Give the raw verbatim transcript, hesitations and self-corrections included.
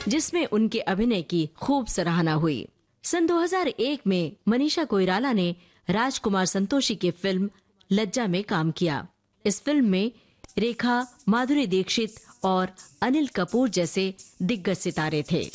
जिसमें उनके अभिनय की खूब सराहना हुई। सन दो हज़ार एक में मनीषा कोइराला ने राजकुमार संतोषी की फिल्म लज्जा में काम किया। इस फिल्म में रेखा, माधुरी दीक्षित और अनिल कपूर जैसे दिग्गज सितारे थे।